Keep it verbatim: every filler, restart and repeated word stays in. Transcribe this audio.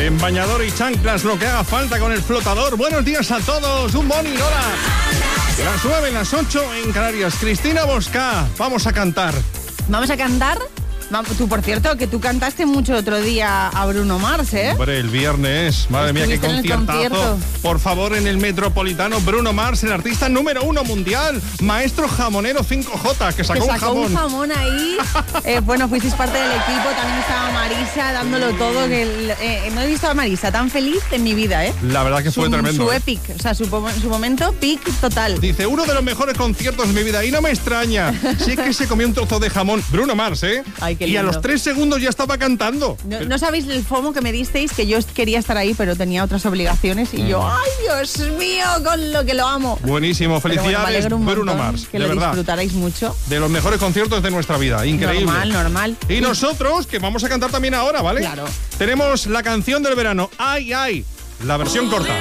En bañador y chanclas, lo que haga falta con el flotador. Buenos días a todos. Un morning, hola. Las nueve, las ocho en Canarias. Cristina Bosca, vamos a cantar. Vamos a cantar. Tú, por cierto, que tú cantaste mucho otro día a Bruno Mars, ¿eh? Hombre, el viernes. Madre mía, qué conciertazo. Por favor, en el Metropolitano, Bruno Mars, el artista número uno mundial. Maestro jamonero cinco J, que sacó, que un sacó jamón. un jamón ahí. eh, bueno, fuisteis parte del equipo. También estaba Marisa dándolo todo. Que eh, no he visto a Marisa tan feliz en mi vida, ¿eh? La verdad que fue su, tremendo. Su ¿eh? epic, o sea, su, su momento peak total. Dice, uno de los mejores conciertos de mi vida. Y no me extraña. Sí que se comió un trozo de jamón. Bruno Mars, ¿eh? Ay, qué y a lindo. los tres segundos ya estaba cantando. No, no sabéis el FOMO que me disteis, que yo quería estar ahí, pero tenía otras obligaciones. Y mm. yo, ¡ay, Dios mío! Con lo que lo amo. Buenísimo. Felicidades, bueno, Bruno Mars. Que de lo verdad. disfrutaréis mucho. De los mejores conciertos de nuestra vida. Increíble. Normal, normal. Y nosotros, que vamos a cantar también ahora, ¿vale? Claro. Tenemos la canción del verano. ¡Ay, ay! La versión corta.